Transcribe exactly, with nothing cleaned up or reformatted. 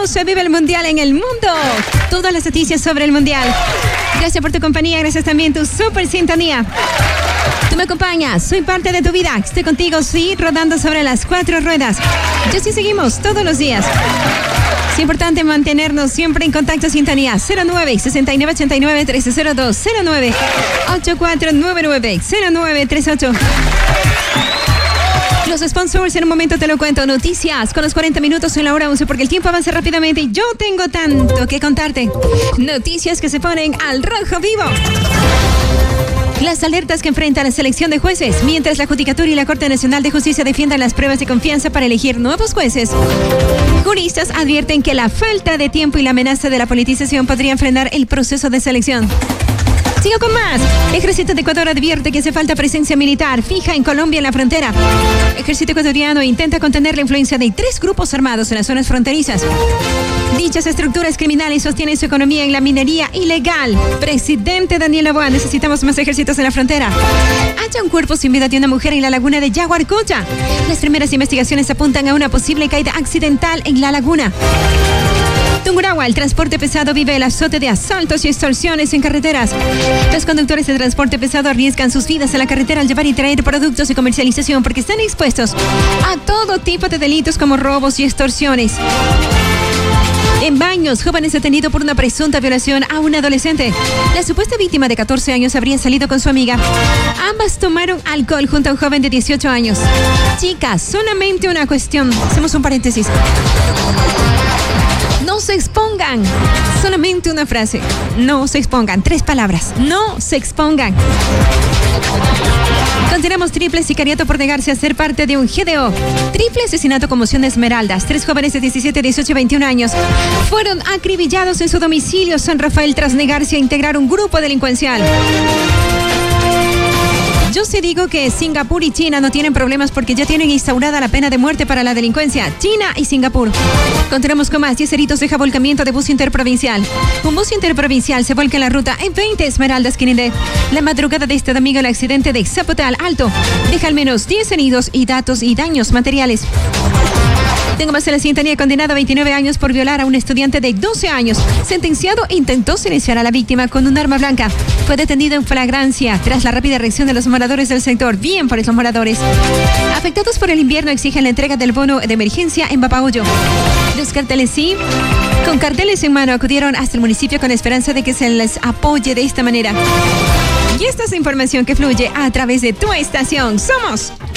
se vive el Mundial en el mundo. Todas las noticias sobre el Mundial. Gracias por tu compañía, gracias también tu super sintonía. Tú me acompañas, soy parte de tu vida. Estoy contigo, sí, rodando sobre las cuatro ruedas. Y así seguimos todos los días. Es importante mantenernos siempre en contacto, sintonía. cero nueve, sesenta y nueve, ochenta y nueve, trece cero dos. cero nueve, ochenta y cuatro noventa y nueve, cero nueve treinta y ocho. Los sponsors, en un momento te lo cuento. Noticias con los cuarenta minutos en la hora once, porque el tiempo avanza rápidamente y yo tengo tanto que contarte. Noticias que se ponen al rojo vivo. Las alertas que enfrenta la selección de jueces, mientras la Judicatura y la Corte Nacional de Justicia defiendan las pruebas de confianza para elegir nuevos jueces. Juristas advierten que la falta de tiempo y la amenaza de la politización podrían frenar el proceso de selección. Sigo con más. Ejército de Ecuador advierte que hace falta presencia militar fija en Colombia en la frontera. Ejército ecuatoriano intenta contener la influencia de tres grupos armados en las zonas fronterizas. Dichas estructuras criminales sostienen su economía en la minería ilegal. Presidente Daniel Noboa, necesitamos más ejércitos en la frontera. Halla un cuerpo sin vida de una mujer en la laguna de Yaguarcocha. Las primeras investigaciones apuntan a una posible caída accidental en la laguna. Tungurahua, el transporte pesado vive el azote de asaltos y extorsiones en carreteras. Los conductores de transporte pesado arriesgan sus vidas en la carretera al llevar y traer productos de comercialización porque están expuestos a todo tipo de delitos como robos y extorsiones. En Baños, jóvenes detenidos por una presunta violación a un adolescente. La supuesta víctima de catorce años habría salido con su amiga. Ambas tomaron alcohol junto a un joven de dieciocho años. Chicas, solamente una cuestión. Hacemos un paréntesis. No se expongan. Solamente una frase. No se expongan. Tres palabras. No se expongan. Condenamos triple sicariato por negarse a ser parte de un G D O. Triple asesinato con moción de Esmeraldas. Tres jóvenes de diecisiete, dieciocho y veintiún años fueron acribillados en su domicilio San Rafael tras negarse a integrar un grupo delincuencial. Yo sí digo que Singapur y China no tienen problemas porque ya tienen instaurada la pena de muerte para la delincuencia. China y Singapur. Continuamos con más. diez heridos deja volcamiento de bus interprovincial. Un bus interprovincial se vuelca en la ruta E veinte Esmeraldas Quinindé. La madrugada de este domingo el accidente de Zapotal Alto deja al menos diez heridos y datos y daños materiales. Tengo más en la sintonía. Condenado a veintinueve años por violar a un estudiante de doce años. Sentenciado intentó silenciar a la víctima con un arma blanca. Fue detenido en flagrancia tras la rápida reacción de los moradores del sector. Bien por los moradores. Afectados por el invierno exigen la entrega del bono de emergencia en Bapahoyo. Los carteles sí, con carteles en mano acudieron hasta el municipio con esperanza de que se les apoye de esta manera. Y esta es información que fluye a través de tu estación. Somos